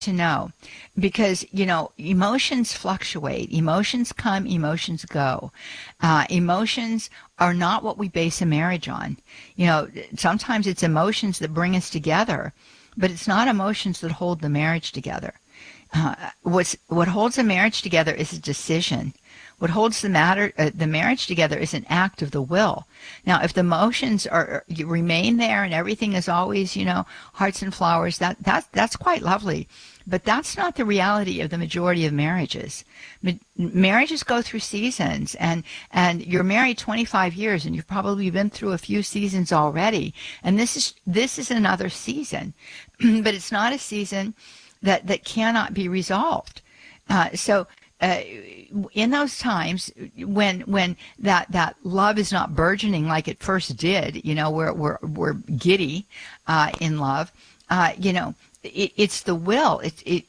to know, because emotions fluctuate, emotions come, emotions go. Emotions are not what we base a marriage on. Sometimes it's emotions that bring us together, but it's not emotions that hold the marriage together. What holds a marriage together is a decision. What holds the marriage together is an act of the will. Now, if the emotions remain there and everything is always, hearts and flowers, that's quite lovely. But that's not the reality of the majority of marriages. Marriages go through seasons, and you're married 25 years, and you've probably been through a few seasons already. And this is another season, but it's not a season that cannot be resolved. In those times when that love is not burgeoning like it first did, we're giddy in love, it's the will.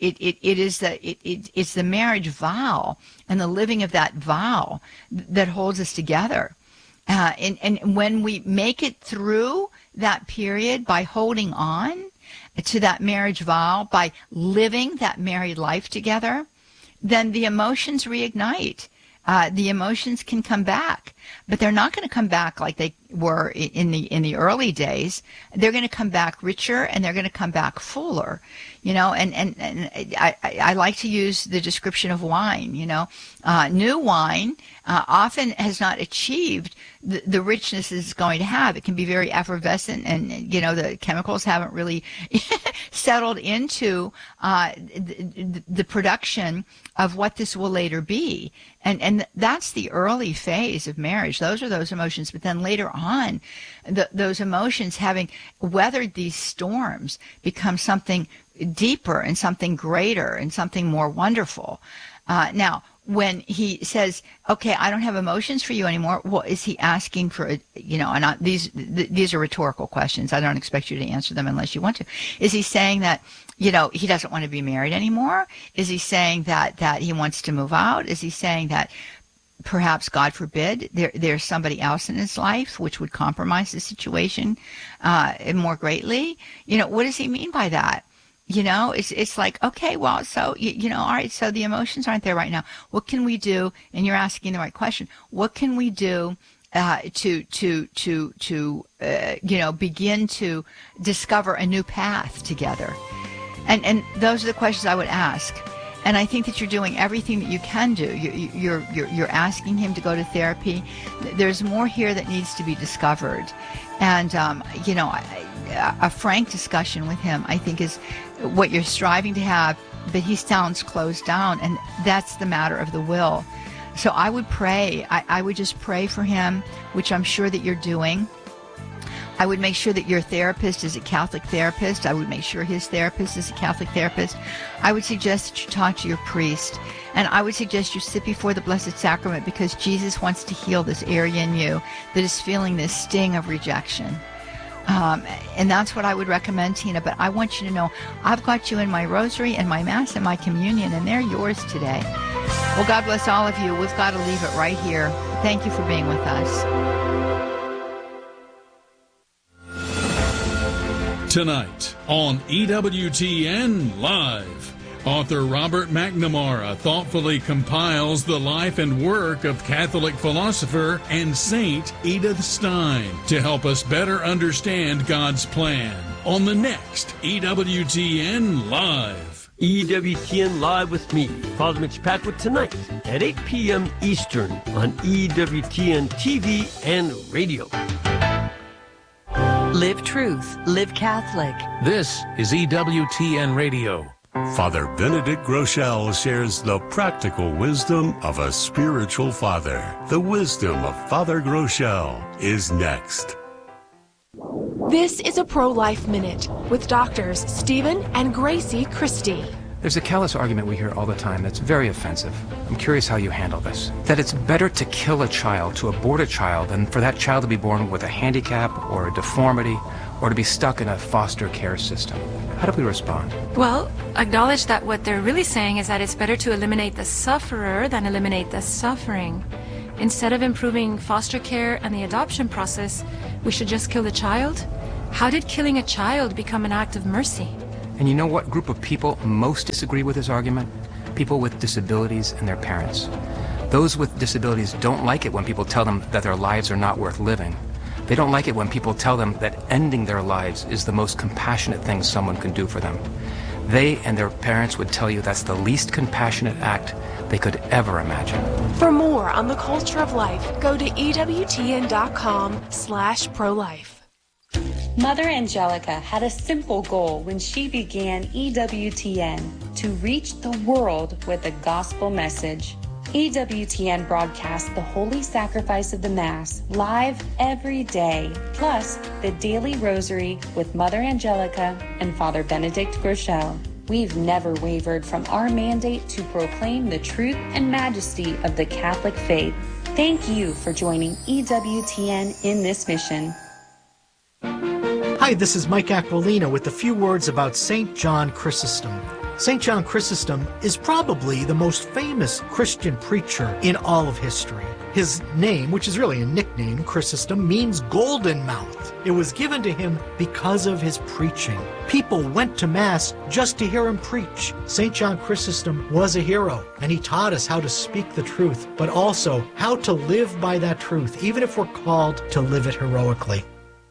It's the marriage vow and the living of that vow that holds us together. And when we make it through that period by holding on to that marriage vow, by living that married life together, then the emotions reignite. The emotions can come back, but they're not going to come back like they were in the early days. They're going to come back richer, and they're going to come back fuller, and I like to use the description of wine. New wine often has not achieved the richness it's going to have. It can be very effervescent, and the chemicals haven't really settled into the production of what this will later be. And that's the early phase of marriage. Those are those emotions. But then later on, those emotions, having weathered these storms, become something deeper and something greater and something more wonderful. Now, when he says, okay, I don't have emotions for you anymore, well, is he asking for, these are rhetorical questions. I don't expect you to answer them unless you want to. Is he saying that, he doesn't want to be married anymore? Is he saying that he wants to move out? Is he saying that perhaps, God forbid, there's somebody else in his life which would compromise the situation more greatly? What does he mean by that? It's like, okay, well, so, all right, so the emotions aren't there right now. What can we do? And you're asking the right question. What can we do to begin to discover a new path together? And those are the questions I would ask. And I think that you're doing everything that you can do. You're asking him to go to therapy. There's more here that needs to be discovered. And, a frank discussion with him, I think, is what you're striving to have, but he sounds closed down, and that's the matter of the will. So I would pray. I would just pray for him, which I'm sure that you're doing. I would make sure that your therapist is a Catholic therapist. I would make sure his therapist is a Catholic therapist. I would suggest that you talk to your priest. And I would suggest you sit before the Blessed Sacrament, because Jesus wants to heal this area in you that is feeling this sting of rejection. And that's what I would recommend, Tina. But I want you to know, I've got you in my rosary and my Mass and my communion, and they're yours today. Well, God bless all of you. We've got to leave it right here. Thank you for being with us. Tonight on EWTN Live, author Robert McNamara thoughtfully compiles the life and work of Catholic philosopher and Saint Edith Stein to help us better understand God's plan on the next EWTN Live. EWTN Live with me, Father Mitch Packwood, tonight at 8 p.m. Eastern on EWTN TV and radio. Live truth, live Catholic. This is EWTN Radio. Father Benedict Groeschel shares the practical wisdom of a spiritual father. The wisdom of Father Groeschel is next. This is a Pro-Life Minute with doctors Stephen and Gracie Christie. There's a callous argument we hear all the time that's very offensive. I'm curious how you handle this. That it's better to kill a child, to abort a child, than for that child to be born with a handicap or a deformity or to be stuck in a foster care system. How do we respond? Well, acknowledge that what they're really saying is that it's better to eliminate the sufferer than eliminate the suffering. Instead of improving foster care and the adoption process, we should just kill the child? How did killing a child become an act of mercy? And you know what group of people most disagree with his argument? People with disabilities and their parents. Those with disabilities don't like it when people tell them that their lives are not worth living. They don't like it when people tell them that ending their lives is the most compassionate thing someone can do for them. They and their parents would tell you that's the least compassionate act they could ever imagine. For more on the culture of life, go to EWTN.com/pro-life. Mother Angelica had a simple goal when she began EWTN: to reach the world with a gospel message. EWTN broadcasts the Holy Sacrifice of the Mass live every day, plus the Daily Rosary with Mother Angelica and Father Benedict Groeschel. We've never wavered from our mandate to proclaim the truth and majesty of the Catholic faith. Thank you for joining EWTN in this mission. Hi, this is Mike Aquilina with a few words about St. John Chrysostom. St. John Chrysostom is probably the most famous Christian preacher in all of history. His name, which is really a nickname, Chrysostom, means golden mouth. It was given to him because of his preaching. People went to Mass just to hear him preach. St. John Chrysostom was a hero, and he taught us how to speak the truth, but also how to live by that truth, even if we're called to live it heroically.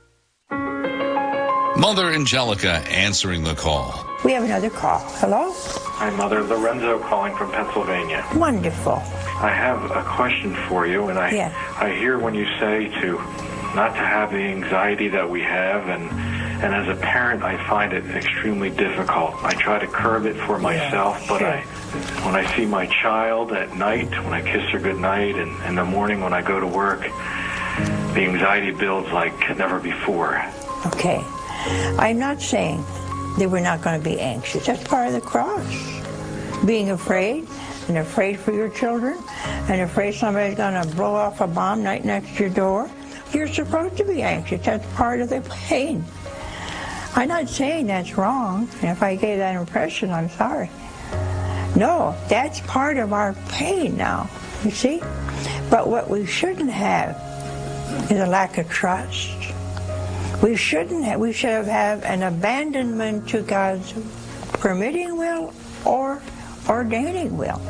Mother Angelica answering the call. We have another call. Hello? Hi, Mother. Lorenzo calling from Pennsylvania. Wonderful. I have a question for you, and I hear when you say not to have the anxiety that we have, and as a parent, I find it extremely difficult. I try to curb it for myself, but when I see my child at night, when I kiss her goodnight, and in the morning when I go to work, the anxiety builds like never before. Okay. I'm not saying that we're not going to be anxious. That's part of the cross. Being afraid, and afraid for your children, and afraid somebody's going to blow off a bomb right next to your door. You're supposed to be anxious. That's part of the pain. I'm not saying that's wrong. And if I gave that impression, I'm sorry. No, that's part of our pain now, you see? But what we shouldn't have is a lack of trust. We should have an abandonment to God's permitting will or ordaining will.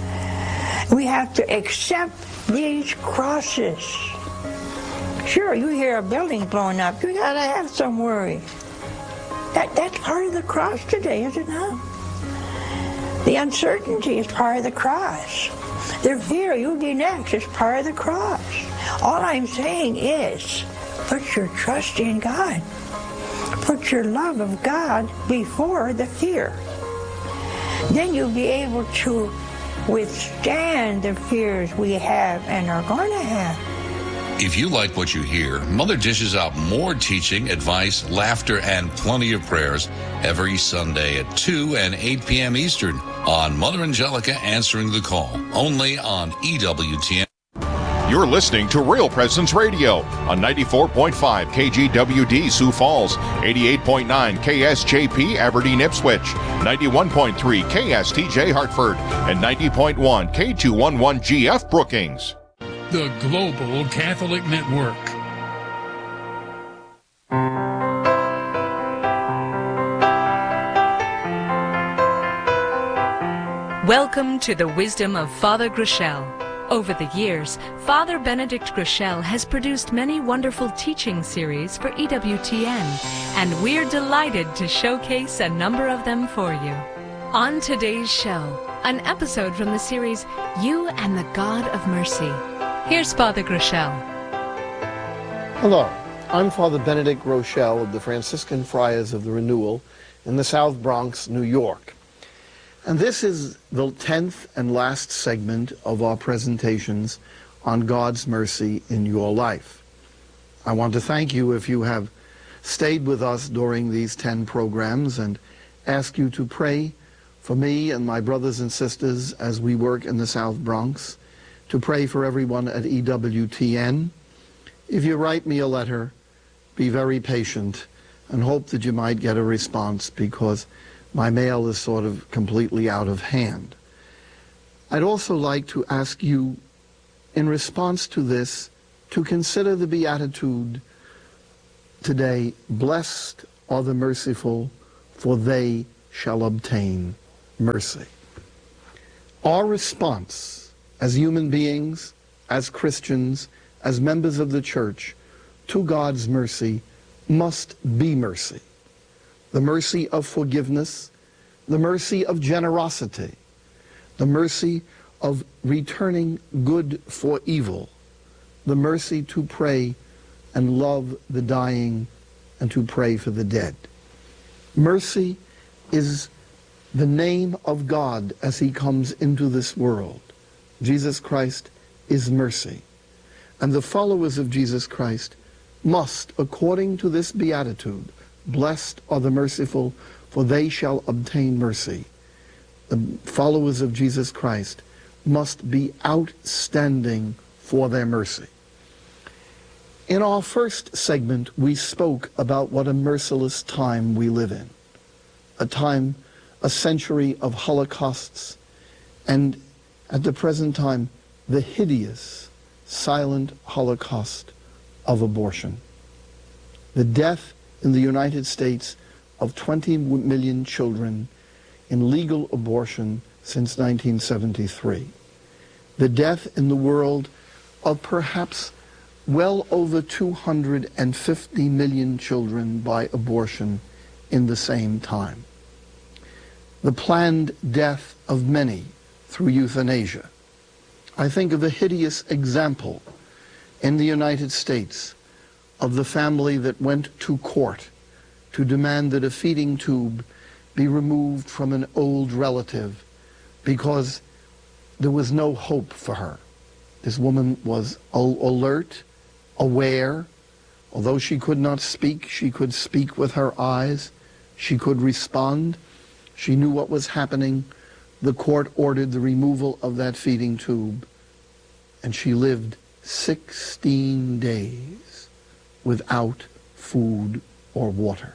We have to accept these crosses. Sure, you hear a building blowing up, you gotta have some worry. That's part of the cross today, is it not? The uncertainty is part of the cross. The fear you'll be next is part of the cross. All I'm saying is, put your trust in God. Put your love of God before the fear. Then you'll be able to withstand the fears we have and are going to have. If you like what you hear, Mother dishes out more teaching, advice, laughter, and plenty of prayers every Sunday at 2 and 8 p.m. Eastern on Mother Angelica Answering the Call, only on EWTN. You're listening to Real Presence Radio on 94.5 KGWD Sioux Falls, 88.9 KSJP Aberdeen Ipswich, 91.3 KSTJ Hartford, and 90.1 K211GF Brookings. The Global Catholic Network. Welcome to the wisdom of Father Groeschel. Over the years, Father Benedict Groeschel has produced many wonderful teaching series for EWTN, and we're delighted to showcase a number of them for you. On today's show, an episode from the series You and the God of Mercy. Here's Father Groeschel. Hello, I'm Father Benedict Groeschel of the Franciscan Friars of the Renewal in the South Bronx, New York. And this is the 10th and last segment of our presentations on God's mercy in your life. I want to thank you if you have stayed with us during these 10 programs and ask you to pray for me and my brothers and sisters as we work in the South Bronx, to pray for everyone at EWTN. If you write me a letter, be very patient and hope that you might get a response, because my mail is sort of completely out of hand. I'd also like to ask you, in response to this, to consider the Beatitude today, blessed are the merciful, for they shall obtain mercy. Our response as human beings, as Christians, as members of the church, to God's mercy must be mercy. The mercy of forgiveness, the mercy of generosity, the mercy of returning good for evil, the mercy to pray and love the dying and to pray for the dead. Mercy is the name of God as he comes into this world. Jesus Christ is mercy. And the followers of Jesus Christ must, according to this beatitude, blessed are the merciful, for they shall obtain mercy. The followers of Jesus Christ must be outstanding for their mercy. In our first segment, we spoke about what a merciless time we live in. A century of holocausts, and at the present time, the hideous, silent holocaust of abortion. The death in the United States of 20 million children in legal abortion since 1973. The death in the world of perhaps well over 250 million children by abortion in the same time. The planned death of many through euthanasia. I think of the hideous example in the United States of the family that went to court to demand that a feeding tube be removed from an old relative because there was no hope for her. This woman was alert, aware. Although she could not speak, she could speak with her eyes. She could respond. She knew what was happening. The court ordered the removal of that feeding tube, and she lived 16 days without food or water.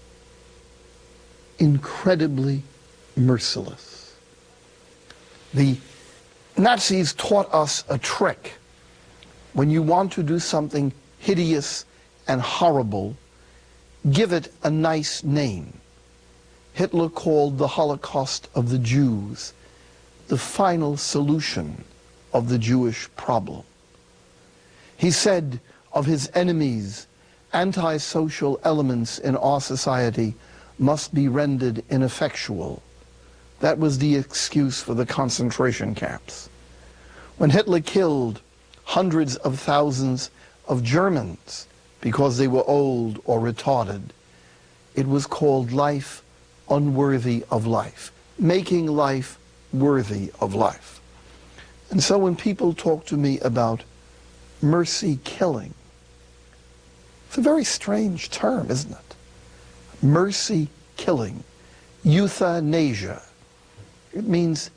Incredibly merciless. The Nazis taught us a trick. When you want to do something hideous and horrible, give it a nice name. Hitler called the Holocaust of the Jews the final solution of the Jewish problem. He said of his enemies, antisocial elements in our society must be rendered ineffectual. That was the excuse for the concentration camps. When Hitler killed hundreds of thousands of Germans because they were old or retarded, it was called life unworthy of life, making life worthy of life. And so when people talk to me about mercy killing, it's a very strange term, isn't it? Mercy killing, euthanasia. It means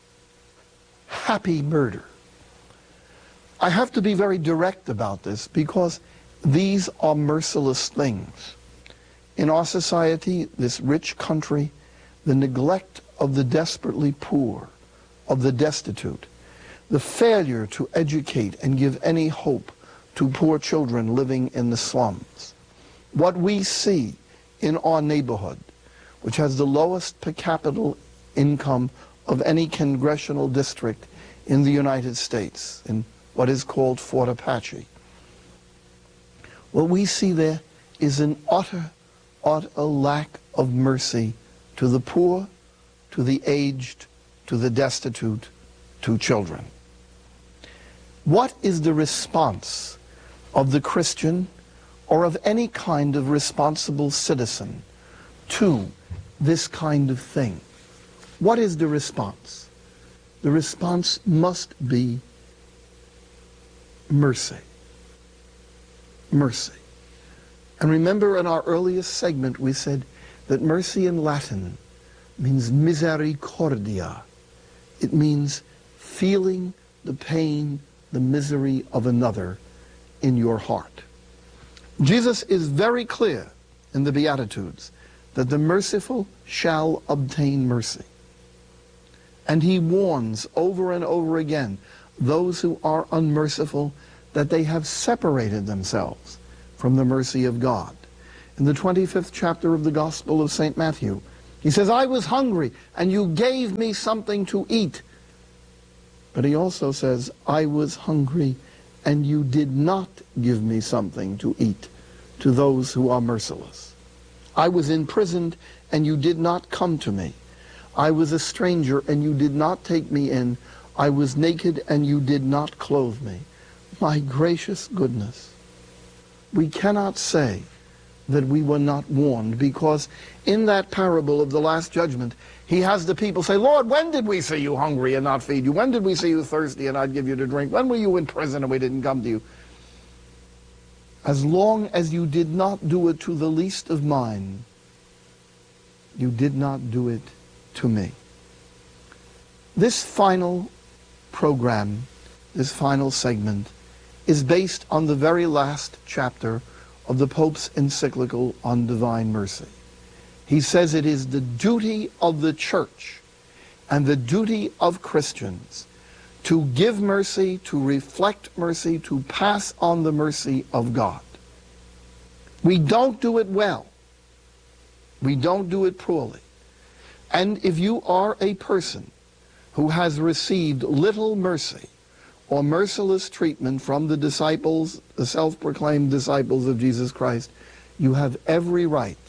happy murder. I have to be very direct about this because these are merciless things. In our society, this rich country, the neglect of the desperately poor, of the destitute, the failure to educate and give any hope to poor children living in the slums. What we see in our neighborhood, which has the lowest per capita income of any congressional district in the United States, in what is called Fort Apache. What we see there is an utter lack of mercy to the poor, to the aged, to the destitute, to children. What is the response of the Christian or of any kind of responsible citizen to this kind of thing? What is the response? The response must be mercy. Mercy. And remember in our earliest segment we said that mercy in Latin means misericordia. It means feeling the pain, the misery of another in your heart. Jesus is very clear in the Beatitudes that the merciful shall obtain mercy. And he warns over and over again those who are unmerciful that they have separated themselves from the mercy of God. In the 25th chapter of the Gospel of St. Matthew, he says, I was hungry, and you gave me something to eat. But he also says, I was hungry, and you did not give me something to eat, to those who are merciless. I was imprisoned, and you did not come to me. I was a stranger, and you did not take me in. I was naked, and you did not clothe me. My gracious goodness. We cannot say that we were not warned, because in that parable of the Last Judgment, he has the people say, Lord, when did we see you hungry and not feed you? When did we see you thirsty and not give you to drink? When were you in prison and we didn't come to you? As long as you did not do it to the least of mine, you did not do it to me. This final program, this final segment, is based on the very last chapter of the Pope's encyclical on divine mercy. He says it is the duty of the Church and the duty of Christians to give mercy, to reflect mercy, to pass on the mercy of God. We don't do it well. We don't do it poorly. And if you are a person who has received little mercy or merciless treatment from the disciples, the self-proclaimed disciples of Jesus Christ, you have every right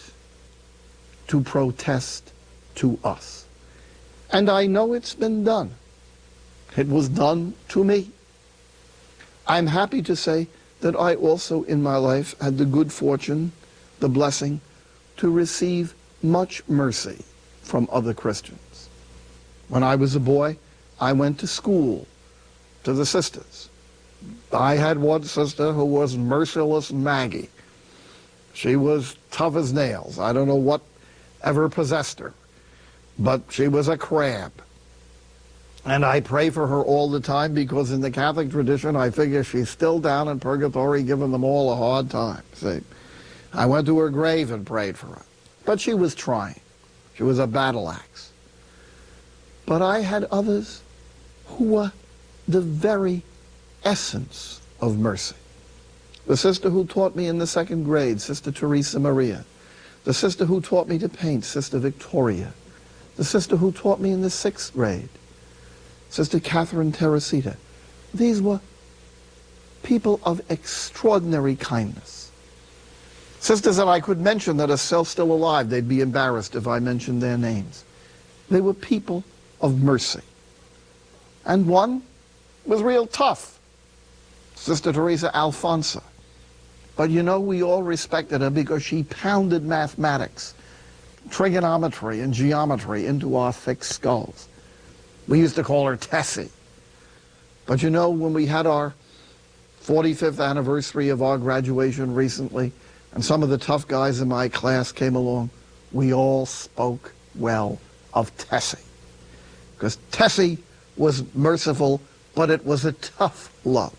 to protest to us. And I know it's been done. It was done to me. I'm happy to say that I also in my life had the good fortune, the blessing, to receive much mercy from other Christians. When I was a boy, I went to school to the sisters. I had one sister who was Merciless Maggie. She was tough as nails. I don't know what ever possessed her, but she was a crab. And I pray for her all the time, because in the Catholic tradition, I figure she's still down in purgatory giving them all a hard time. See, I went to her grave and prayed for her. But she was trying. She was a battle axe. But I had others who were the very essence of mercy. The sister who taught me in the 2nd grade, Sister Teresa Maria. The sister who taught me to paint, Sister Victoria. The sister who taught me in the 6th grade, Sister Catherine Teresita. These were people of extraordinary kindness. Sisters that I could mention that are still alive. They'd be embarrassed if I mentioned their names. They were people of mercy. And one was real tough, Sister Teresa Alfonso. But you know, we all respected her because she pounded mathematics, trigonometry, and geometry into our thick skulls. We used to call her Tessie. But you know, when we had our 45th anniversary of our graduation recently, and some of the tough guys in my class came along, we all spoke well of Tessie. Because Tessie was merciful, but it was a tough love.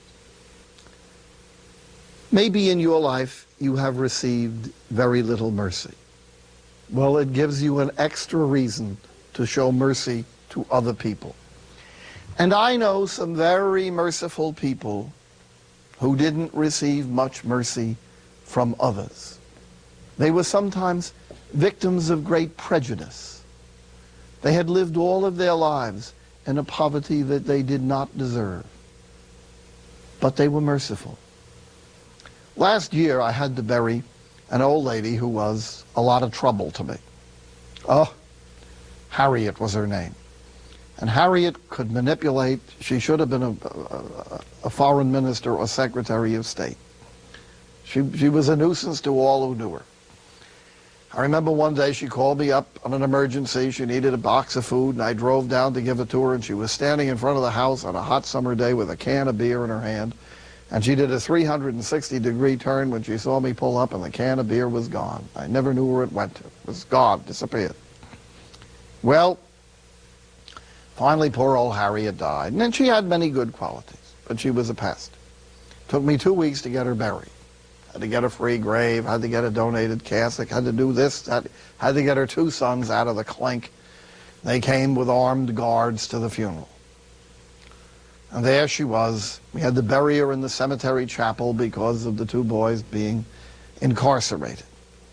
Maybe in your life you have received very little mercy. Well, it gives you an extra reason to show mercy to other people. And I know some very merciful people who didn't receive much mercy from others. They were sometimes victims of great prejudice. They had lived all of their lives in a poverty that they did not deserve. But they were merciful. Last year I had to bury an old lady who was a lot of trouble to me. Oh, Harriet was her name. And Harriet could manipulate. She should have been a foreign minister or secretary of state. She was a nuisance to all who knew her. I remember one day she called me up on an emergency. She needed a box of food, and I drove down to give it to her, and she was standing in front of the house on a hot summer day with a can of beer in her hand, and she did a 360-degree turn when she saw me pull up, and the can of beer was gone. I never knew where it went to. It was gone, disappeared. Well, finally poor old Harriet died, and then she had many good qualities, but she was a pest. It took me 2 weeks to get her buried. Had to get a free grave, had to get a donated cassock, had to do this, had to get her 2 sons out of the clink. They came with armed guards to the funeral. And there she was. We had to bury her in the cemetery chapel because of the 2 boys being incarcerated.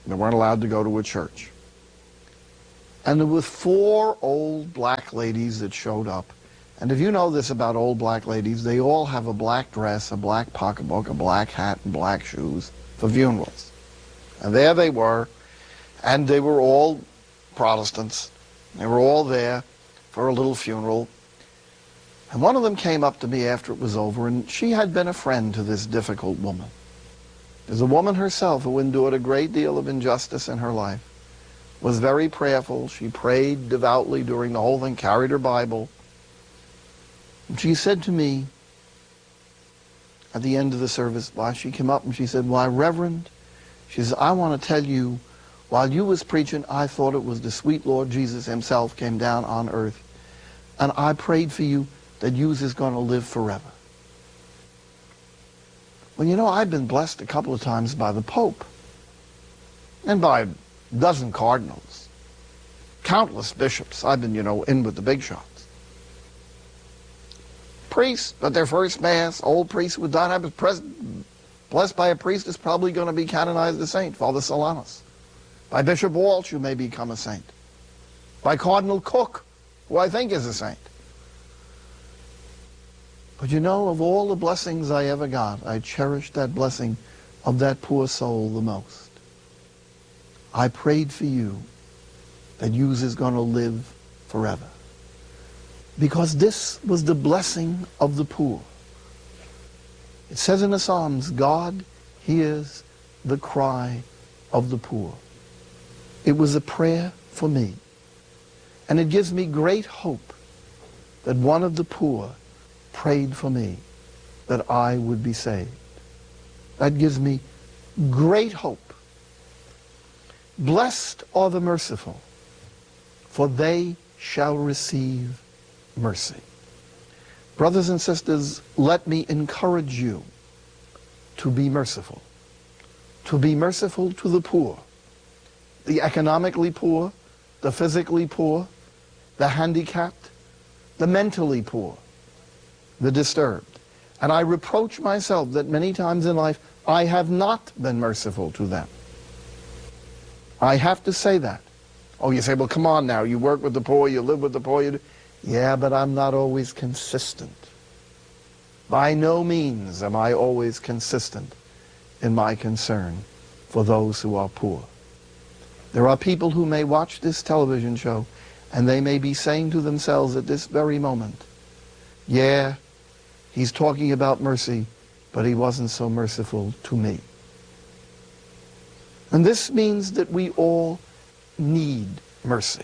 They weren't allowed to go to a church. And there were 4 old black ladies that showed up. And if you know this about old black ladies, they all have a black dress, a black pocketbook, a black hat, and black shoes for funerals. And there they were, and they were all Protestants. They were all there for a little funeral. And one of them came up to me after it was over, and she had been a friend to this difficult woman. There's a woman herself who endured a great deal of injustice in her life, was very prayerful. She prayed devoutly during the whole thing, carried her Bible. And she said to me at the end of the service, she came up and she said, "Why, Reverend," she says, "I want to tell you, while you was preaching, I thought it was the sweet Lord Jesus himself came down on earth. And I prayed for you that you is going to live forever." Well, you know, I've been blessed a couple of times by the Pope and by a dozen cardinals, countless bishops. I've been, in with the big shots. Priests at their first Mass, old priests who died. I was blessed by a priest who's probably going to be canonized a saint, Father Solanus. By Bishop Walsh, who may become a saint. By Cardinal Cook, who I think is a saint. But of all the blessings I ever got, I cherished that blessing of that poor soul the most. I prayed for you that you is going to live forever. Because this was the blessing of the poor. It says in the Psalms, God hears the cry of the poor. It was a prayer for me. And it gives me great hope that one of the poor prayed for me that I would be saved. That gives me great hope. Blessed are the merciful, for they shall receive mercy. Brothers and sisters, let me encourage you to be merciful. To be merciful to the poor, the economically poor, the physically poor, the handicapped, the mentally poor, the disturbed. And I reproach myself that many times in life I have not been merciful to them. I have to say that. Oh, you say, well, come on now, you work with the poor, you live with the poor. Yeah, but I'm not always consistent. By no means am I always consistent in my concern for those who are poor. There are people who may watch this television show and they may be saying to themselves at this very moment, yeah, he's talking about mercy, but he wasn't so merciful to me. And this means that we all need mercy.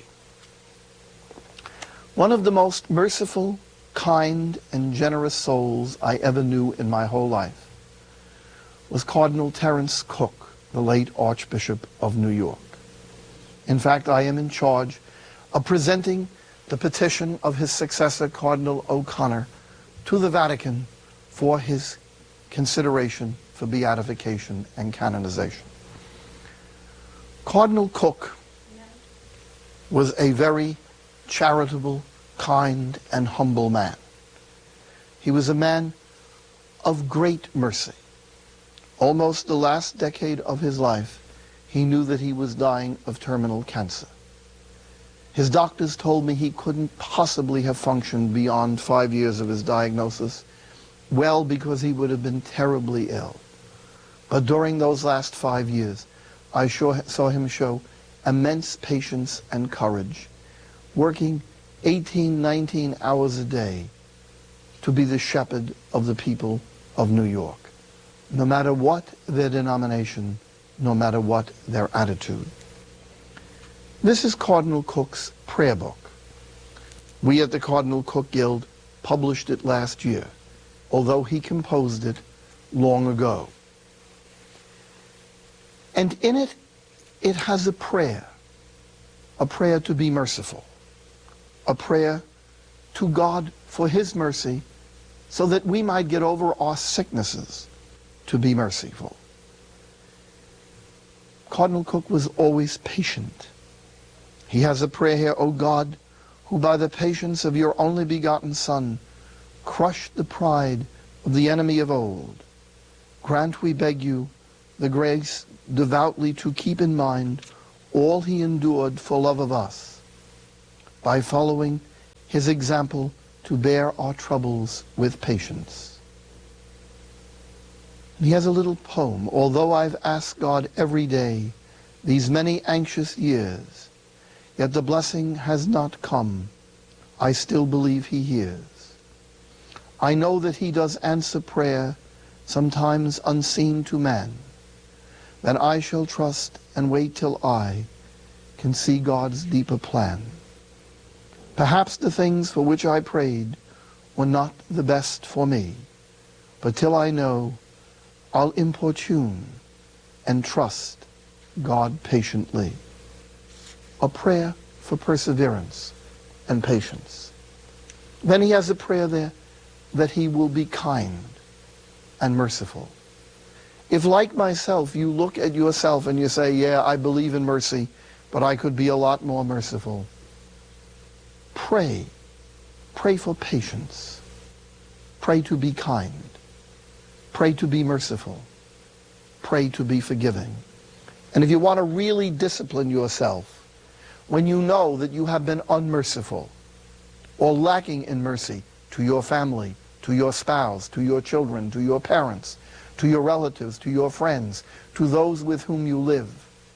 One of the most merciful, kind, and generous souls I ever knew in my whole life was Cardinal Terence Cook, the late Archbishop of New York. In fact, I am in charge of presenting the petition of his successor, Cardinal O'Connor, to the Vatican for his consideration for beatification and canonization. Cardinal Cook was a very charitable, kind, and humble man. He was a man of great mercy. Almost the last decade of his life, he knew that he was dying of terminal cancer. His doctors told me he couldn't possibly have functioned beyond 5 years of his diagnosis, well, because he would have been terribly ill. But during those last 5 years, I saw him show immense patience and courage, working 18, 19 hours a day to be the shepherd of the people of New York, no matter what their denomination, no matter what their attitude. This is Cardinal Cook's prayer book. We at the Cardinal Cook Guild published it last year, although he composed it long ago. And in it, it has a prayer to be merciful, a prayer to God for his mercy so that we might get over our sicknesses, to be merciful. Cardinal Cook was always patient. He has a prayer here, O God, who by the patience of your only begotten Son crushed the pride of the enemy of old. Grant, we beg you, the grace devoutly to keep in mind all he endured for love of us, by following his example to bear our troubles with patience. And he has a little poem. Although I've asked God every day these many anxious years, yet the blessing has not come, I still believe he hears. I know that he does answer prayer, sometimes unseen to man. Then I shall trust and wait till I can see God's deeper plan. Perhaps the things for which I prayed were not the best for me, but till I know, I'll importune and trust God patiently. A prayer for perseverance and patience. Then he has a prayer there that he will be kind and merciful. If, like myself, you look at yourself and you say, yeah, I believe in mercy, but I could be a lot more merciful, pray. Pray for patience. Pray to be kind. Pray to be merciful. Pray to be forgiving. And if you want to really discipline yourself, when you know that you have been unmerciful or lacking in mercy to your family, to your spouse, to your children, to your parents, to your relatives, to your friends, to those with whom you live,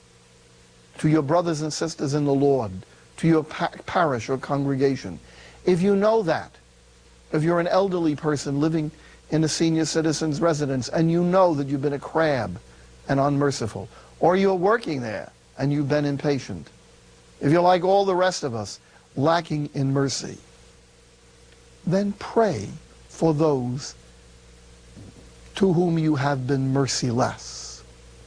to your brothers and sisters in the Lord, to your parish or congregation. If you know that, if you're an elderly person living in a senior citizen's residence and you know that you've been a crab and unmerciful, or you're working there and you've been impatient, if you're like all the rest of us, lacking in mercy, then pray for those to whom you have been merciless.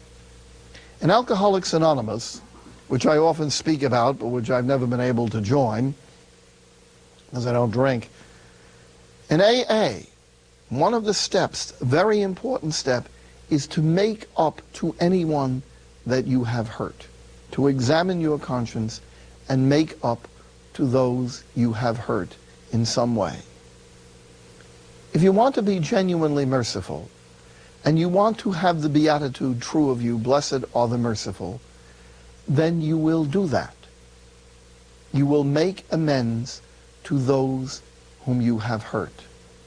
In Alcoholics Anonymous, which I often speak about, but which I've never been able to join, because I don't drink, in AA, one of the steps, a very important step, is to make up to anyone that you have hurt, to examine your conscience and make up to those you have hurt in some way. If you want to be genuinely merciful, and you want to have the beatitude true of you, blessed are the merciful, then you will do that. You will make amends to those whom you have hurt.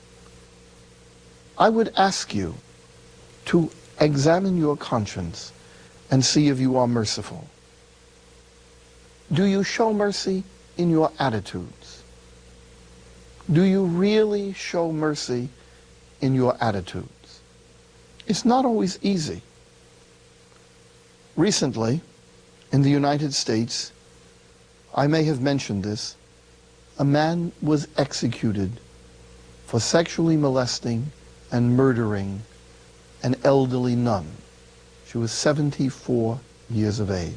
I would ask you to examine your conscience and see if you are merciful. Do you show mercy in your attitudes? Do you really show mercy in your attitudes? It's not always easy. Recently, in the United States, I may have mentioned this, a man was executed for sexually molesting and murdering an elderly nun. She was 74 years of age.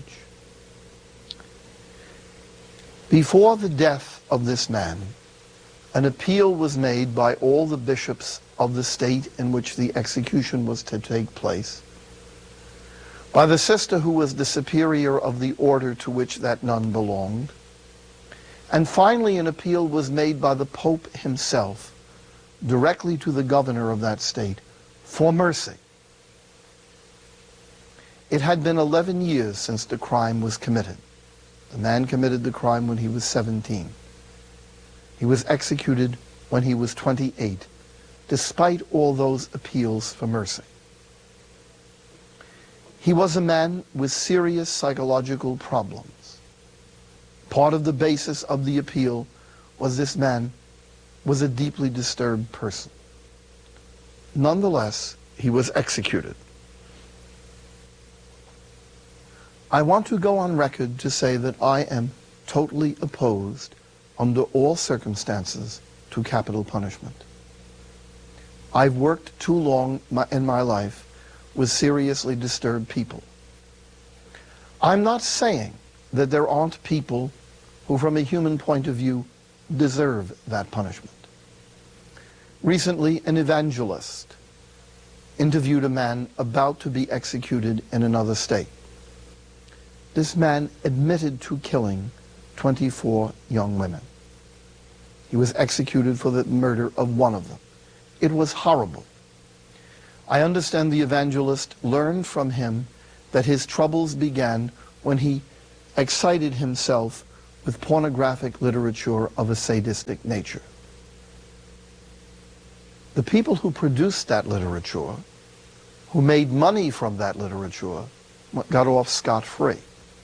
Before the death of this man, an appeal was made by all the bishops of the state in which the execution was to take place, by the sister who was the superior of the order to which that nun belonged, and finally an appeal was made by the Pope himself directly to the governor of that state for mercy. It had been 11 years since the crime was committed. The man committed the crime when he was 17. He was executed when he was 28, despite all those appeals for mercy. He was a man with serious psychological problems. Part of the basis of the appeal was this man was a deeply disturbed person. Nonetheless, he was executed. I want to go on record to say that I am totally opposed, under all circumstances, to capital punishment. I've worked too long in my life with seriously disturbed people. I'm not saying that there aren't people who, from a human point of view, deserve that punishment. Recently, an evangelist interviewed a man about to be executed in another state. This man admitted to killing 24 young women. He was executed for the murder of one of them. It was horrible. I understand the evangelist learned from him that his troubles began when he excited himself with pornographic literature of a sadistic nature. The people who produced that literature, who made money from that literature, got off scot-free.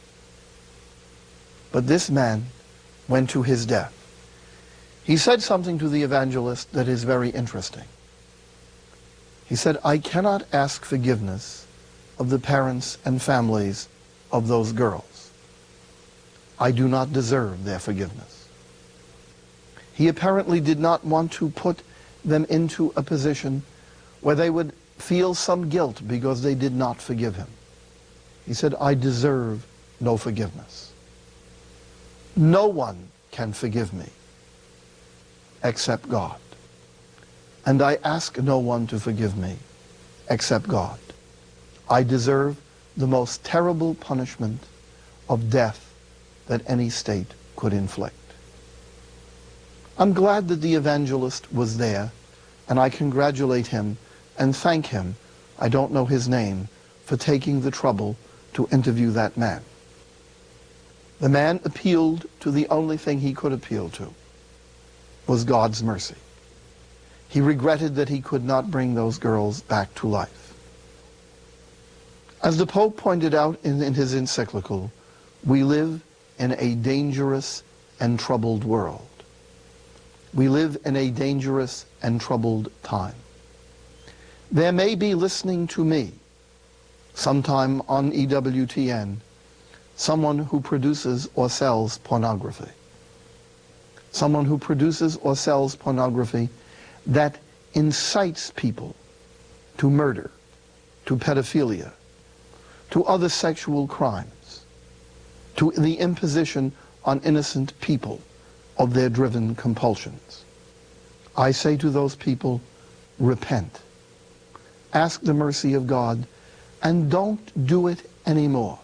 But this man went to his death. He said something to the evangelist that is very interesting. He said, "I cannot ask forgiveness of the parents and families of those girls. I do not deserve their forgiveness." He apparently did not want to put them into a position where they would feel some guilt because they did not forgive him. He said, "I deserve no forgiveness. No one can forgive me except God. And I ask no one to forgive me except God. I deserve the most terrible punishment of death that any state could inflict." I'm glad that the evangelist was there, and I congratulate him and thank him, I don't know his name, for taking the trouble to interview that man. The man appealed to the only thing he could appeal to, was God's mercy. He regretted that he could not bring those girls back to life. As the Pope pointed out in his encyclical, we live in a dangerous and troubled world. We live in a dangerous and troubled time. There may be listening to me sometime on EWTN someone who produces or sells pornography. Someone who produces or sells pornography that incites people to murder, to pedophilia, to other sexual crimes, to the imposition on innocent people of their driven compulsions. I say to those people, repent. Ask the mercy of God and don't do it anymore.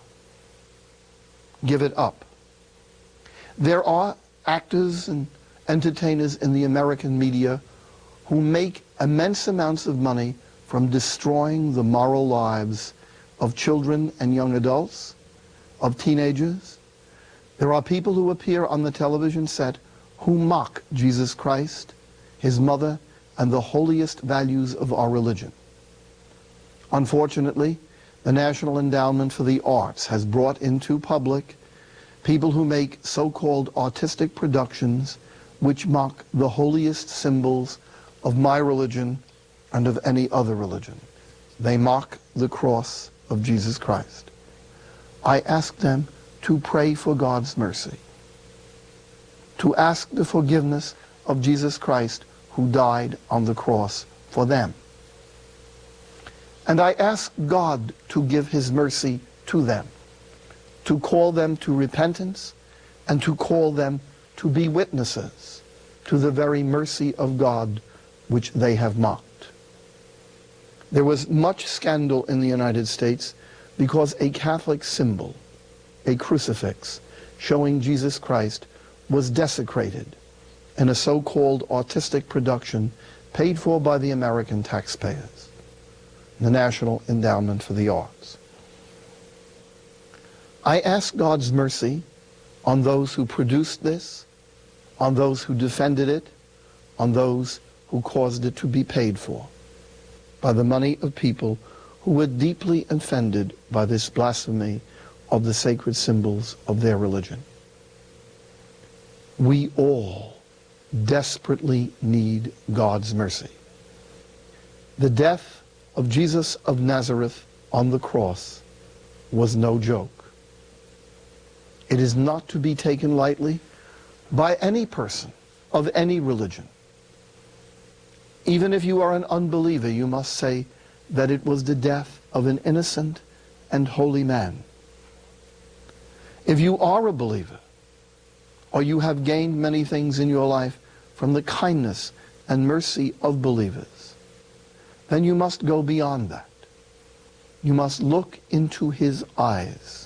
Give it up. There are actors and entertainers in the American media who make immense amounts of money from destroying the moral lives of children and young adults, of teenagers. There are people who appear on the television set who mock Jesus Christ, his mother, and the holiest values of our religion. Unfortunately, the National Endowment for the Arts has brought into public people who make so-called artistic productions which mock the holiest symbols of my religion and of any other religion. They mock the cross of Jesus Christ. I ask them to pray for God's mercy, to ask the forgiveness of Jesus Christ who died on the cross for them. And I ask God to give his mercy to them, to call them to repentance, and to call them to be witnesses to the very mercy of God which they have mocked. There was much scandal in the United States because a Catholic symbol, a crucifix showing Jesus Christ, was desecrated in a so-called artistic production paid for by the American taxpayers, the National Endowment for the Arts. I ask God's mercy on those who produced this, on those who defended it, on those who caused it to be paid for by the money of people who were deeply offended by this blasphemy of the sacred symbols of their religion. We all desperately need God's mercy. The death of Jesus of Nazareth on the cross was no joke. It is not to be taken lightly by any person of any religion. Even if you are an unbeliever, you must say that it was the death of an innocent and holy man. If you are a believer, or you have gained many things in your life from the kindness and mercy of believers, then you must go beyond that. You must look into his eyes.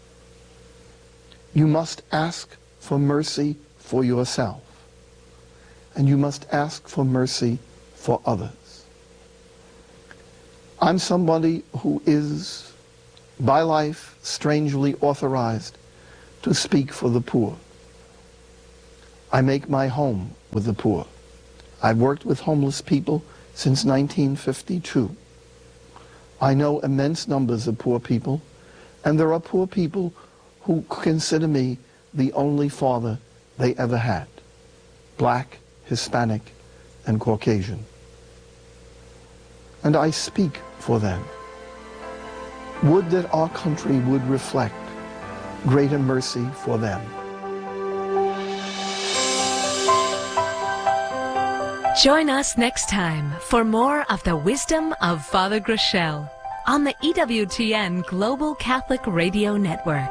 You must ask for mercy for yourself. And you must ask for mercy for others. I'm somebody who is by life strangely authorized to speak for the poor. I make my home with the poor. I've worked with homeless people since 1952. I know immense numbers of poor people, and there are poor people who consider me the only father they ever had, black, Hispanic, and Caucasian. And I speak for them. Would that our country would reflect greater mercy for them. Join us next time for more of the wisdom of Father Groeschel on the EWTN Global Catholic Radio Network.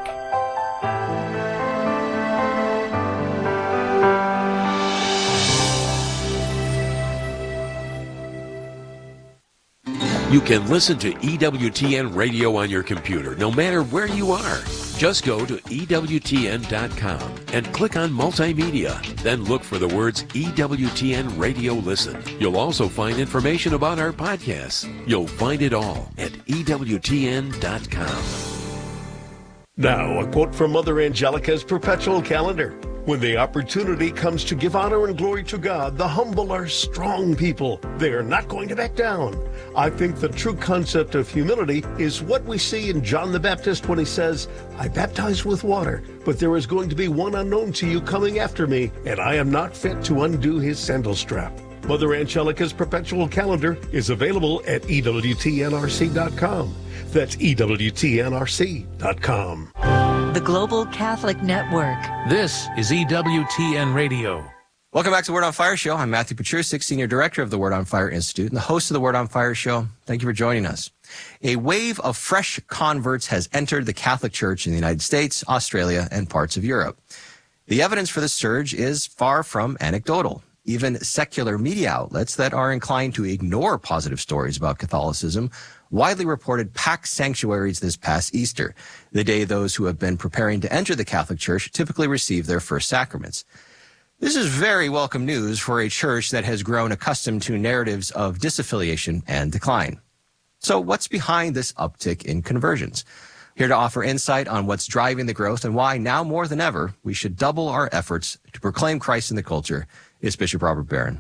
You can listen to EWTN Radio on your computer, no matter where you are. Just go to EWTN.com and click on Multimedia. Then look for the words EWTN Radio Listen. You'll also find information about our podcasts. You'll find it all at EWTN.com. Now, a quote from Mother Angelica's perpetual calendar. When the opportunity comes to give honor and glory to God, the humble are strong people. They are not going to back down. I think the true concept of humility is what we see in John the Baptist when he says, I baptize with water, but there is going to be one unknown to you coming after me, and I am not fit to undo his sandal strap. Mother Angelica's perpetual calendar is available at EWTNRC.com. That's EWTNRC.com. The Global Catholic Network. This is EWTN Radio. Welcome back to the Word on Fire Show. I'm Matthew Petrusik, Senior Director of the Word on Fire Institute and the host of the Word on Fire Show. Thank you for joining us. A wave of fresh converts has entered the Catholic Church in the United States, Australia, and parts of Europe. The evidence for this surge is far from anecdotal. Even secular media outlets that are inclined to ignore positive stories about Catholicism widely reported packed sanctuaries this past Easter, the day those who have been preparing to enter the Catholic Church typically receive their first sacraments. This is very welcome news for a church that has grown accustomed to narratives of disaffiliation and decline. So what's behind this uptick in conversions? Here to offer insight on what's driving the growth and why now more than ever we should double our efforts to proclaim Christ in the culture is Bishop Robert Barron.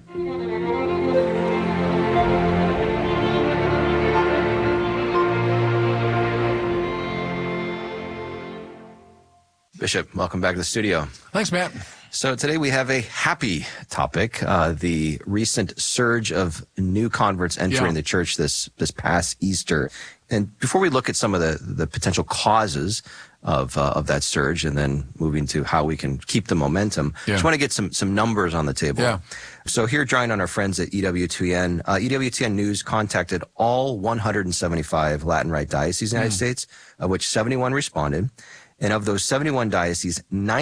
Bishop, welcome back to the studio. Thanks, Matt. So today we have a happy topic, the recent surge of new converts entering the church this past Easter. And before we look at some of the potential causes of that surge and then moving to how we can keep the momentum, just want to get some numbers on the table. Yeah. So here, drawing on our friends at EWTN, EWTN News contacted all 175 Latin Rite dioceses in the United States, of which 71 responded. And of those 71 dioceses,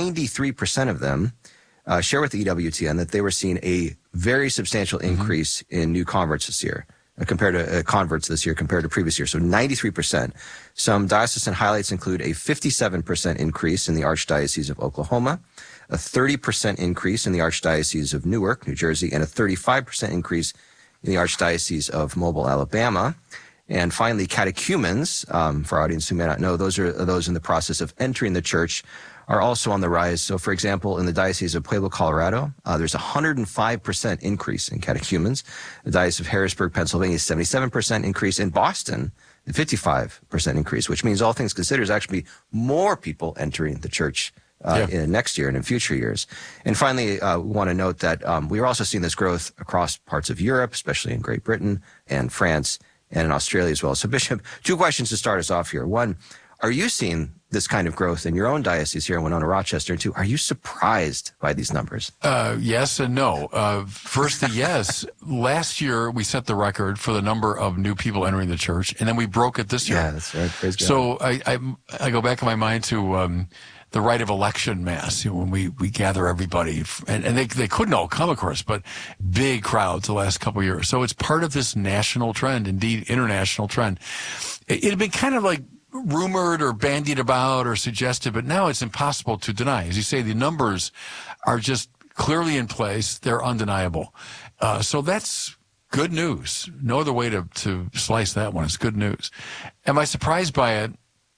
93% of them share with the EWTN that they were seeing a very substantial increase in new converts this year, compared to converts this year compared to previous years. So 93%. Some diocesan highlights include a 57% increase in the Archdiocese of Oklahoma, a 30% increase in the Archdiocese of Newark, New Jersey, and a 35% increase in the Archdiocese of Mobile, Alabama. And finally, catechumens, for our audience who may not know, those are those in the process of entering the church, are also on the rise. So, for example, in the Diocese of Pueblo, Colorado, there's a 105% increase in catechumens. The Diocese of Harrisburg, Pennsylvania, 77% increase. In Boston, a 55% increase, which means all things considered, is actually more people entering the church in next year and in future years. And finally, we want to note that we are also seeing this growth across parts of Europe, especially in Great Britain and France, and in Australia as well. So, Bishop, two questions to start us off here. One, are you seeing this kind of growth in your own diocese here in Winona, Rochester? And two, are you surprised by these numbers? Yes and no. First, the yes. Last year, we set the record for the number of new people entering the church, and then we broke it this year. Yeah, that's right. Praise God. So I go back in my mind to the rite of election mass, when we gather everybody, and they couldn't all come, of course, but big crowds the last couple of years. So it's part of this national trend, indeed international trend. It had been kind of like rumored or bandied about or suggested, but now it's impossible to deny. As you say, the numbers are just clearly in place. They're undeniable. So that's good news. No other way to slice that one. It's good news. Am I surprised by it?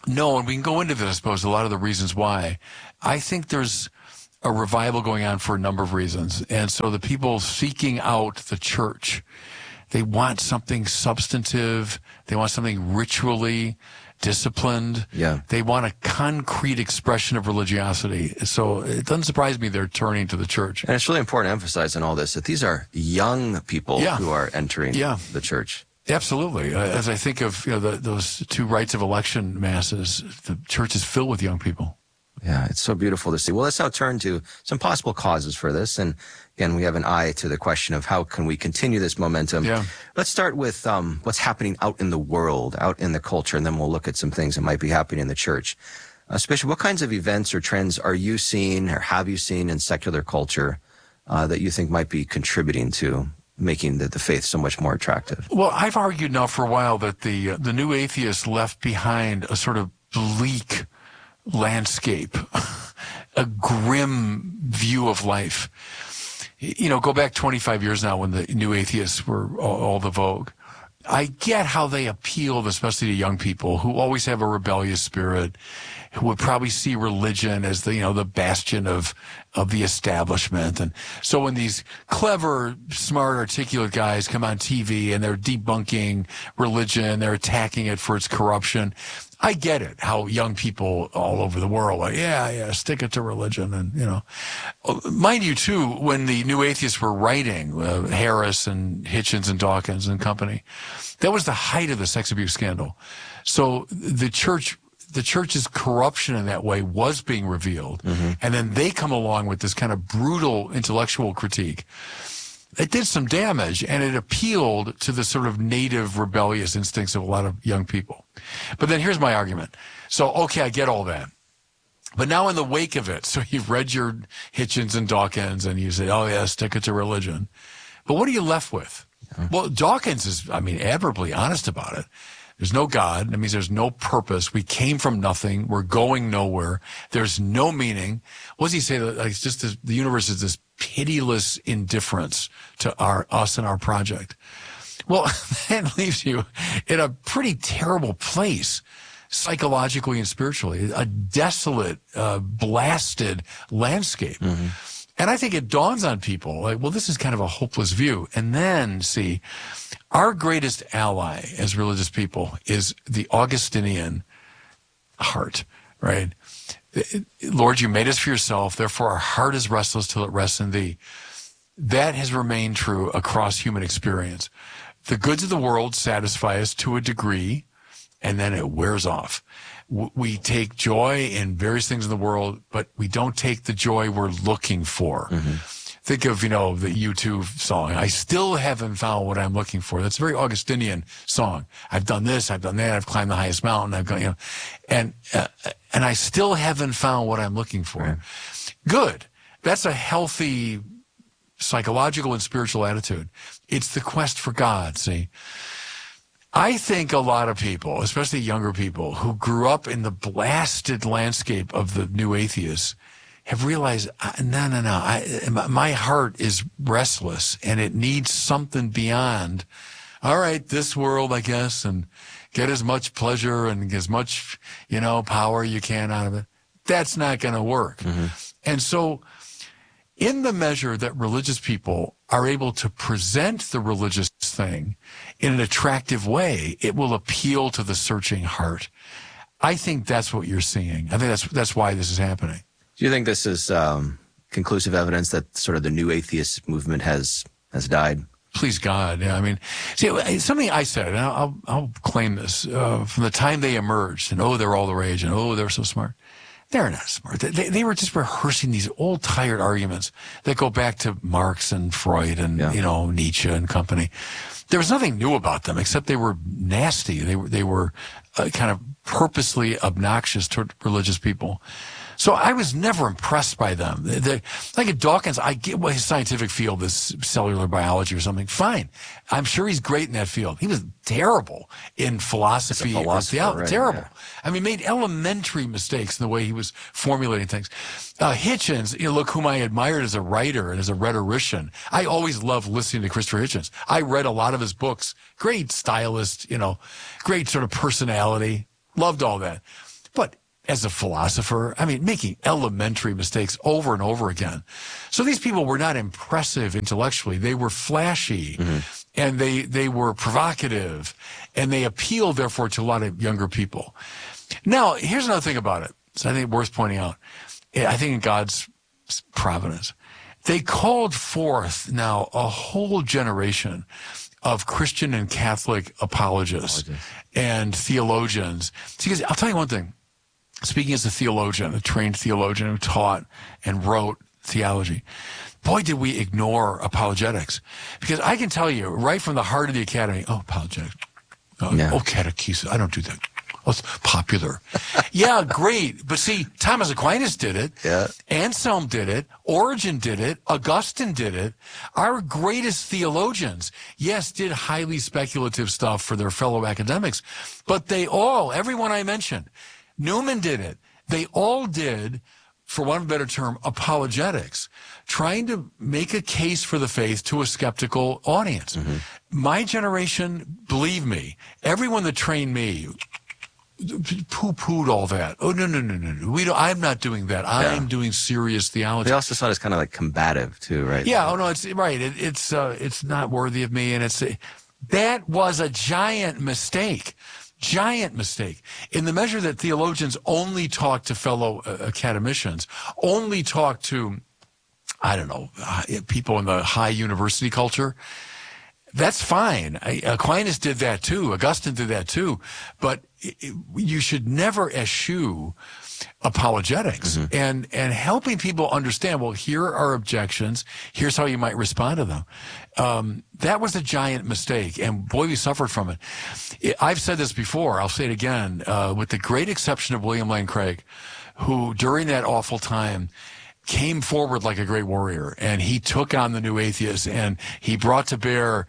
No, and we can go into this, I suppose, a lot of the reasons why. I think there's a revival going on for a number of reasons. And so the people seeking out the church, they want something substantive. They want something ritually disciplined. Yeah. They want a concrete expression of religiosity. So it doesn't surprise me they're turning to the church. And it's really important to emphasize in all this that these are young people who are entering the church. Absolutely. As I think of those two rites of election masses, the church is filled with young people. Yeah, it's so beautiful to see. Well, let's now turn to some possible causes for this. And again, we have an eye to the question of how can we continue this momentum. Yeah. Let's start with what's happening out in the world, out in the culture, and then we'll look at some things that might be happening in the church. Especially, what kinds of events or trends are you seeing or have you seen in secular culture that you think might be contributing to making the faith so much more attractive? Well, I've argued now for a while that the new atheists left behind a sort of bleak landscape, a grim view of life. Go back 25 years now when the new atheists were all the vogue. I get how they appealed, especially to young people who always have a rebellious spirit, who would probably see religion as the bastion of the establishment. And so when these clever, smart, articulate guys come on TV and they're debunking religion, they're attacking it for its corruption, I get it, how young people all over the world are like, yeah, stick it to religion. And, mind you, too, when the new atheists were writing, Harris and Hitchens and Dawkins and company, that was the height of the sex abuse scandal. So the church's corruption in that way was being revealed. Mm-hmm. And then they come along with this kind of brutal intellectual critique. It did some damage, and it appealed to the sort of native rebellious instincts of a lot of young people. But then here's my argument. So, okay, I get all that. But now in the wake of it, so you've read your Hitchens and Dawkins, and you say, oh, yeah, stick it to religion. But what are you left with? Yeah. Well, Dawkins is, admirably honest about it. There's no God. That means there's no purpose. We came from nothing. We're going nowhere. There's no meaning. What does he say? Like, it's just the universe is this pitiless indifference to us and our project. Well, that leaves you in a pretty terrible place, psychologically and spiritually, a desolate, blasted landscape. Mm-hmm. And I think it dawns on people, like, well, this is kind of a hopeless view. And then, see, our greatest ally as religious people is the Augustinian heart, right? Lord, you made us for yourself, therefore our heart is restless till it rests in thee. That has remained true across human experience. The goods of the world satisfy us to a degree, and then it wears off. We take joy in various things in the world, but we don't take the joy we're looking for. Mm-hmm. Think of, the U2 song, I still haven't found what I'm looking for. That's a very Augustinian song. I've done this, I've done that, I've climbed the highest mountain, I've gone, and I still haven't found what I'm looking for. Right. Good. That's a healthy psychological and spiritual attitude. It's the quest for God, see? I think a lot of people, especially younger people, who grew up in the blasted landscape of the new atheists have realized, no, my heart is restless and it needs something beyond, all right, this world, I guess, and get as much pleasure and as much, power you can out of it. That's not going to work. Mm-hmm. And so in the measure that religious people are able to present the religious thing in an attractive way, it will appeal to the searching heart. I think that's what you're seeing. I think that's why this is happening. Do you think this is conclusive evidence that sort of the new atheist movement has died? Please God. Yeah, see, something I said, and I'll claim this, from the time they emerged, and they're all the rage, and they're so smart. They're not smart. They were just rehearsing these old, tired arguments that go back to Marx and Freud and, Nietzsche and company. There was nothing new about them, except they were nasty. They were kind of purposely obnoxious toward religious people. So I was never impressed by them. Like at Dawkins, I get what his scientific field is, cellular biology or something. Fine. I'm sure he's great in that field. He was terrible in philosophy or theology. Right, terrible. Yeah. Made elementary mistakes in the way he was formulating things. Hitchens, look whom I admired as a writer and as a rhetorician. I always loved listening to Christopher Hitchens. I read a lot of his books. Great stylist, great sort of personality. Loved all that. but as a philosopher, I mean, making elementary mistakes over and over again. So these people were not impressive intellectually. They were flashy, and they were provocative, and they appealed, therefore, to a lot of younger people. Now, here's another thing about it. So I think worth pointing out. I think in God's providence, they called forth now a whole generation of Christian and Catholic apologists and theologians. Because I'll tell you one thing. Speaking as a theologian, a trained theologian who taught and wrote theology, boy, did we ignore apologetics. Because I can tell you, right from the heart of the academy, apologetics. Catechesis. I don't do that. It's popular. Yeah, great. But see, Thomas Aquinas did it. Yeah. Anselm did it. Origen did it. Augustine did it. Our greatest theologians, yes, did highly speculative stuff for their fellow academics. But they all, everyone I mentioned, Newman did it. They all did, for want of a better term, apologetics, trying to make a case for the faith to a skeptical audience. My generation, believe me, everyone that trained me poo-pooed all that. Oh, no. I'm not doing that. I'm doing serious theology. They also saw it as kind of like combative too, right? Yeah, it's right. It's not worthy of me, and that was a giant mistake. Giant mistake. In the measure that theologians only talk to fellow academicians, only talk to, people in the high university culture, that's fine. Aquinas did that too. Augustine did that too. But you should never eschew apologetics and helping people understand, well, here are objections. Here's how you might respond to them. That was a giant mistake, and boy, we suffered from it. I've said this before. I'll say it again, with the great exception of William Lane Craig, who during that awful time came forward like a great warrior, and he took on the new atheists, and he brought to bear,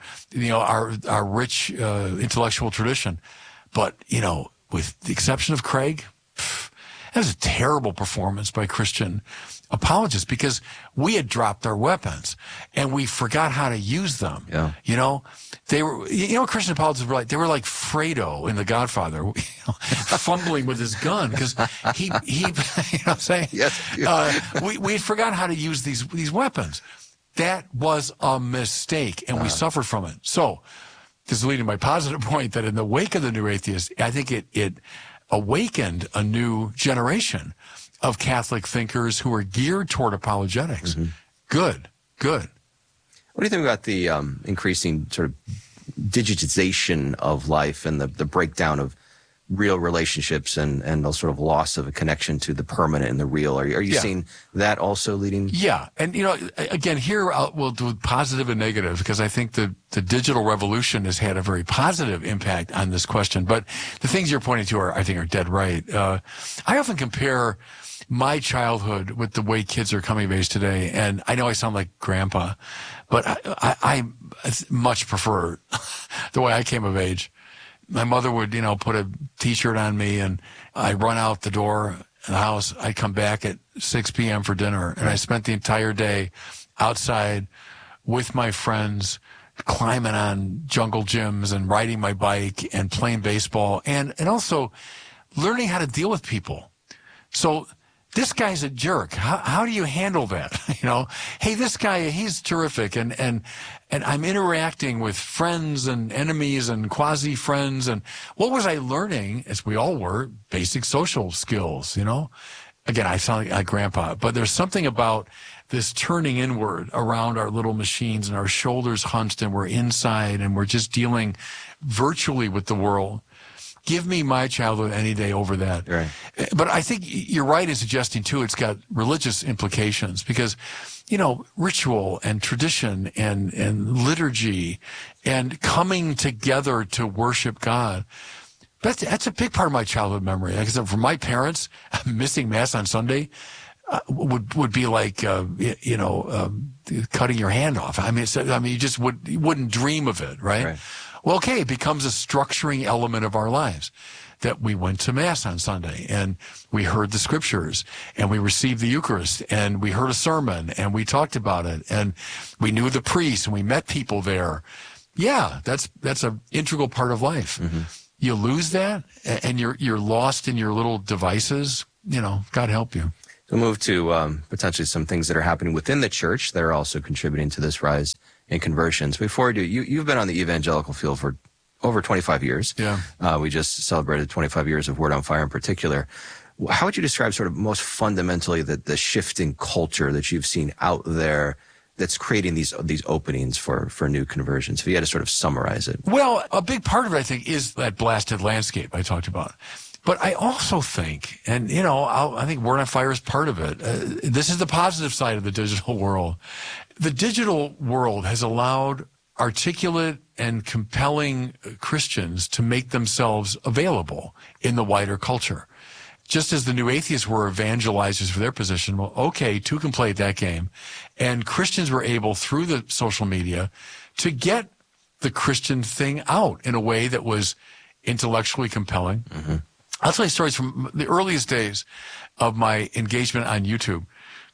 our rich intellectual tradition. But, with the exception of Craig, that was a terrible performance by Christian apologists because we had dropped our weapons and we forgot how to use them. Yeah. They were, Christian apologists were like, they were like Fredo in The Godfather, fumbling with his gun because he, you know what I'm saying? Yes. We had forgotten how to use these weapons. That was a mistake, and we suffered from it. So this is leading to my positive point that in the wake of the new atheists, I think it awakened a new generation of Catholic thinkers who are geared toward apologetics. Good. What do you think about the increasing sort of digitization of life and the breakdown of real relationships and the sort of loss of a connection to the permanent and the real? Are you seeing that also leading? Yeah. And, again, here we'll do positive and negative because I think the digital revolution has had a very positive impact on this question. But the things you're pointing to I think are dead right. I often compare my childhood with the way kids are coming of age today. And I know I sound like grandpa, but I much prefer the way I came of age. My mother would, put a T-shirt on me, and I'd run out the door of the house. I'd come back at 6 p.m. for dinner, and I spent the entire day outside with my friends, climbing on jungle gyms and riding my bike and playing baseball, and also learning how to deal with people. So this guy's a jerk. How do you handle that? Hey, this guy, he's terrific. And I'm interacting with friends and enemies and quasi-friends. And what was I learning, as we all were, basic social skills, Again, I sound like grandpa, but there's something about this turning inward around our little machines and our shoulders hunched and we're inside and we're just dealing virtually with the world. Give me my childhood any day over that. Right. But I think you're right in suggesting, too, it's got religious implications because, ritual and tradition and liturgy and coming together to worship God, that's a big part of my childhood memory. Because for my parents, missing Mass on Sunday would be like, cutting your hand off. You just wouldn't dream of it, right? Well, okay, it becomes a structuring element of our lives that we went to Mass on Sunday and we heard the scriptures and we received the Eucharist and we heard a sermon and we talked about it and we knew the priest and we met people there. Yeah, that's an integral part of life. you lose that and you're lost in your little devices, God help you. We'll move to potentially some things that are happening within the church that are also contributing to this rise in conversions. Before we do, you've been on the evangelical field for over 25 years. Yeah. We just celebrated 25 years of Word on Fire in particular. How would you describe sort of most fundamentally the shift in culture that you've seen out there that's creating these openings for new conversions, if you had to sort of summarize it? Well, a big part of it, I think, is that blasted landscape I talked about. But I also think, and I think Word on Fire is part of it. This is the positive side of the digital world. The digital world has allowed articulate and compelling Christians to make themselves available in the wider culture. Just as the new atheists were evangelizers for their position, well, okay, two can play at that game. And Christians were able, through the social media, to get the Christian thing out in a way that was intellectually compelling. Mm-hmm. I'll tell you stories from the earliest days of my engagement on YouTube.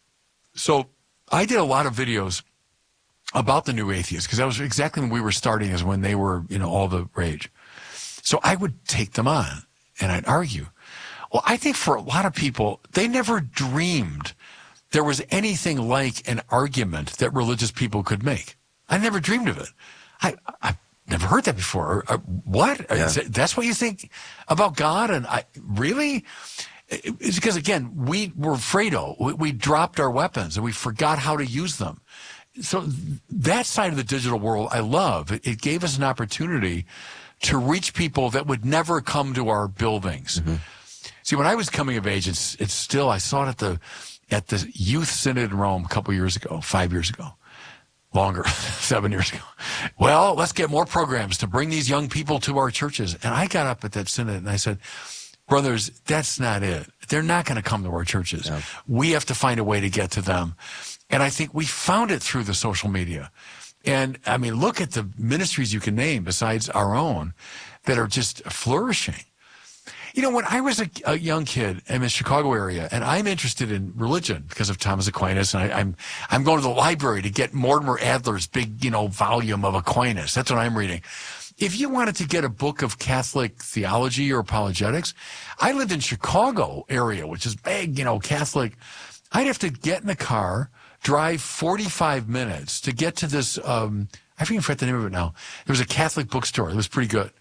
So I did a lot of videos about the new atheists, because that was exactly when we were starting, as when they were, all the rage. So I would take them on and I'd argue. Well, I think for a lot of people, they never dreamed there was anything like an argument that religious people could make. I never dreamed of it. I've never heard that before. What? Yeah. That's what you think about God? And really? It's because, again, we were afraid-o. We dropped our weapons and we forgot how to use them. So that side of the digital world, I love. It gave us an opportunity to reach people that would never come to our buildings. Mm-hmm. See, when I was coming of age, it's still, I saw it at the Youth Synod in Rome a couple years ago, 5 years ago, longer, 7 years ago. Well, let's get more programs to bring these young people to our churches. And I got up at that synod and I said, brothers, that's not it. They're not going to come to our churches. Yeah. We have to find a way to get to them. And I think we found it through the social media. And I mean, look at the ministries you can name besides our own that are just flourishing. When I was a young kid in the Chicago area, and I'm interested in religion because of Thomas Aquinas, and I'm going to the library to get Mortimer Adler's big, volume of Aquinas. That's what I'm reading. If you wanted to get a book of Catholic theology or apologetics, I lived in Chicago area, which is big, Catholic. I'd have to get in the car, drive 45 minutes to get to this, I forget the name of it now. There was a Catholic bookstore. It was pretty good.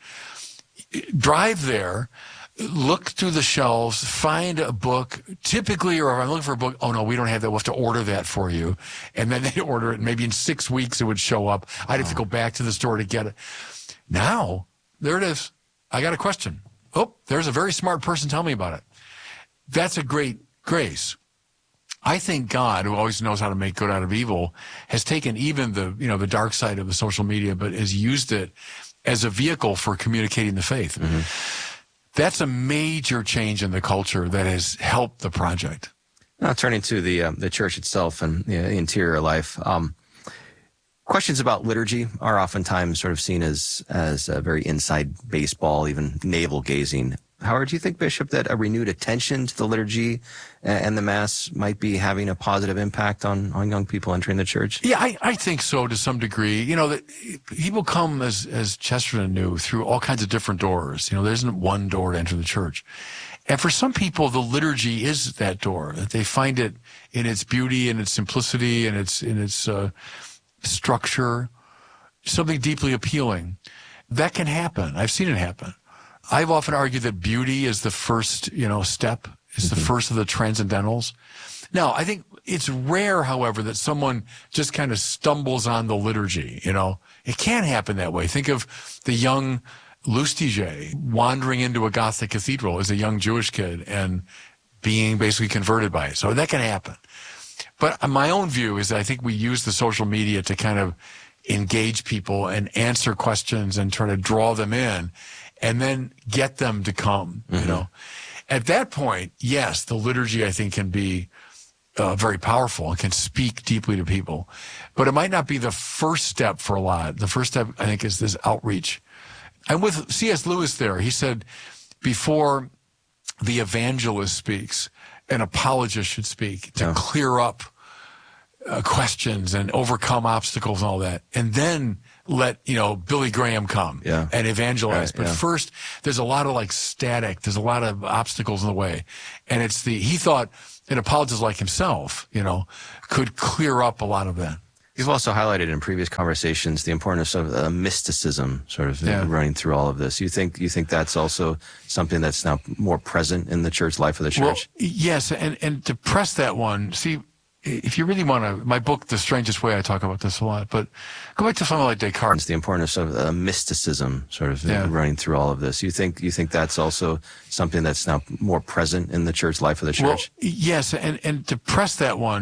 Drive there, look through the shelves, find a book, typically, or if I'm looking for a book, oh no, we don't have that, we'll have to order that for you. And then they'd order it, and maybe in 6 weeks it would show up. I'd have to go back to the store to get it. Now, there it is. I got a question. Oh, there's a very smart person telling me about it. That's a great grace. I think God, who always knows how to make good out of evil, has taken even the dark side of the social media, but has used it as a vehicle for communicating the faith. Mm-hmm. That's a major change in the culture that has helped the project. Now, turning to the church itself and the interior life, questions about liturgy are oftentimes sort of seen as a very inside baseball, even navel-gazing. Howard, do you think, Bishop, that a renewed attention to the liturgy and the Mass might be having a positive impact on young people entering the church? Yeah, I think so to some degree. That people come, as Chesterton knew, through all kinds of different doors. There isn't one door to enter the church. And for some people, the liturgy is that door, that they find it in its beauty and its simplicity and its structure, something deeply appealing. That can happen. I've seen it happen. I've often argued that beauty is the first, step, is the first of the transcendentals. Now, I think it's rare, however, that someone just kind of stumbles on the liturgy, It can happen that way. Think of the young Lustiger wandering into a Gothic cathedral as a young Jewish kid and being basically converted by it. So that can happen. But my own view is that I think we use the social media to kind of engage people and answer questions and try to draw them in, and then get them to come, At that point, yes, the liturgy, I think, can be very powerful and can speak deeply to people. But it might not be the first step for a lot. The first step, I think, is this outreach. And with C.S. Lewis there, he said, before the evangelist speaks, an apologist should speak to clear up questions and overcome obstacles and all that, and then let Billy Graham come and evangelize. But first, there's a lot of static. There's a lot of obstacles in the way, and he thought an apologist like himself, could clear up a lot of that. You've also highlighted in previous conversations the importance of mysticism, sort of running through all of this. You think that's also something that's now more present in the church life of the church? Well, yes, and to press that one, see, if you really want to, my book, The Strangest Way, I talk about this a lot, but go back to someone like Descartes. It's the importance of mysticism, sort of running through all of this. You think that's also something that's now more present in the church life of the church? Well, yes, and to press that one,